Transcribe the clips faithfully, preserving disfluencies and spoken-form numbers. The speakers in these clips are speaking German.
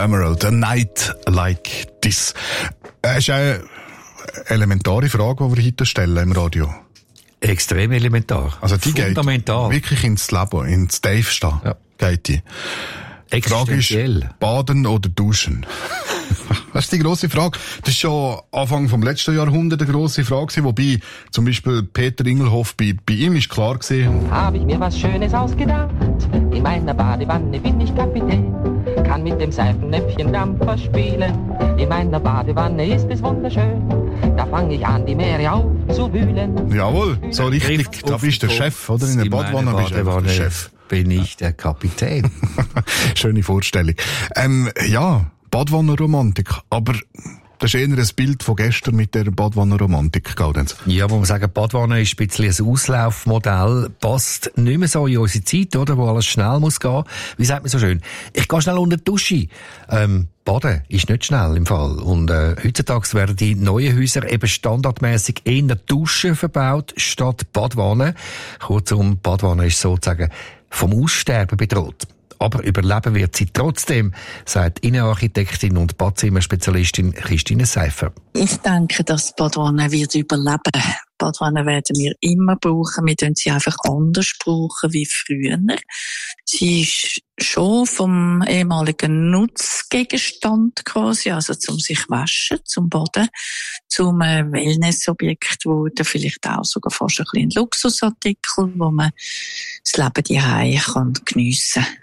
Emerald, A Night Like This. Das ist eine elementare Frage, die wir heute stellen im Radio. Extrem elementar. Also die Fundamental. Geht wirklich ins Leben, ins Tiefste. Ja. Geht die. Die Frage ist, baden oder duschen? Das ist die grosse Frage. Das ist schon Anfang vom letzten Jahrhundert eine grosse Frage, wobei zum Beispiel Peter Ingelhoff, bei, bei ihm ist klar gewesen. Habe ich mir was Schönes ausgedacht, in meiner Badewanne bin ich Kapitän, kann mit dem Seifennäpfchen Dampfer spielen, in meiner Badewanne ist es wunderschön, da fange ich an, die Meere aufzuwühlen. Jawohl, so richtig, da bist du der Chef, oder? In der Badewanne bist du der Chef. Bin ich der Kapitän. Schöne Vorstellung. Ähm, ja, Badwannenromantik, aber das ist eher ein Bild von gestern mit der Badwannenromantik, Gaudenz. Ja, wo man sagen, Badwanne ist ein bisschen ein Auslaufmodell, passt nicht mehr so in unsere Zeit, oder, wo alles schnell muss gehen. Wie sagt man so schön? Ich gehe schnell unter die Dusche. Ähm, Baden ist nicht schnell im Fall. Und äh, heutzutage werden die neuen Häuser eben standardmäßig eher Duschen verbaut statt Badwanne. Kurzum, Badwanne ist sozusagen vom Aussterben bedroht. Aber überleben wird sie trotzdem, sagt Innenarchitektin und Badzimmerspezialistin Christine Seifer. Ich denke, dass die Badwanne wird überleben. Badwanne werden wir immer brauchen. Wir tun sie einfach anders brauchen wie früher. Sie ist schon vom ehemaligen Nutzgegenstand quasi, also zum sich waschen, zum Baden, zum Wellnessobjekt geworden, vielleicht auch sogar fast ein bisschen ein Luxusartikel, wo man das Leben daheim kann geniessen kann.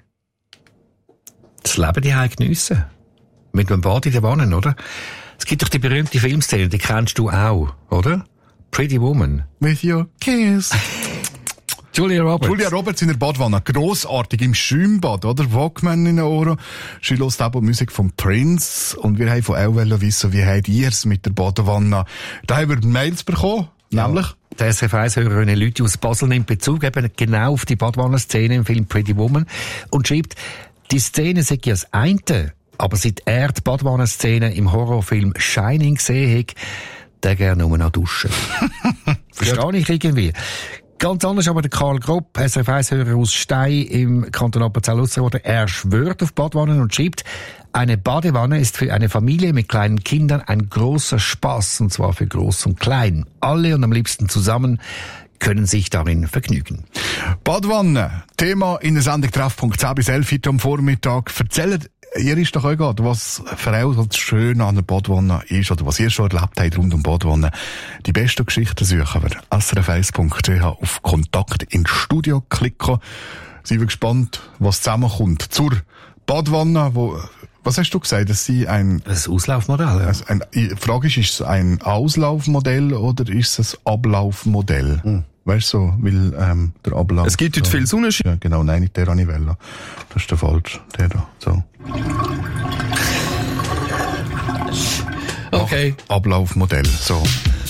Das Leben daheim geniessen. Mit einem Bad in der Wanne, oder? Es gibt doch die berühmte Filmszene, die kennst du auch, oder? Pretty Woman. With your kiss. Julia Roberts. Julia Roberts in der Badwanne. Grossartig im Schwimmbad, oder? Walkman in den Ohren. Sie hört auch Musik von Prince. Und wir haben von auch wissen, wie habt ihr es mit der Badwanne? Da haben wir Mails bekommen. Ja. Nämlich? Der S R F eins-Hörer René Lüthi aus Basel nimmt Bezug eben genau auf die Badwannenszene im Film Pretty Woman und schreibt, die Szene sei ja das eine, aber seit er die Badwannenszene im Horrorfilm Shining gesehen hat, der gerne nur noch duschen. Verstehe ich irgendwie. Ganz anders aber der Karl Gropp, S R F eins-Hörer aus Stein im Kanton Appenzell-Ausserrhoden. Er schwört auf Badwannen und schreibt, eine Badewanne ist für eine Familie mit kleinen Kindern ein großer Spaß, und zwar für groß und klein. Alle und am liebsten zusammen können sich darin vergnügen. Badwanne, Thema in der Sendung Treff Punkt zehn bis elf heute am Vormittag. Erzählt ihr ist doch auch gerade, was für euch das Schöne an der Badwanne ist, oder was ihr schon erlebt habt rund um Badwanne. Die besten Geschichten suchen wir. S R F eins Punkt C H auf Kontakt ins Studio klicken. Sind wir gespannt, was zusammenkommt zur Badwanne, wo, was hast du gesagt, dass sie ein... Ein Auslaufmodell, ja. Also ein, die Frage ist, ist es ein Auslaufmodell oder ist es ein Ablaufmodell? Hm. Weißt du, so, weil ähm, der Ablauf... Es gibt heute so, viel Sonnenschein. Ja, genau, nein, nicht der Anivella. Das ist der falsche, der da, so. Okay. Ablaufmodell, so.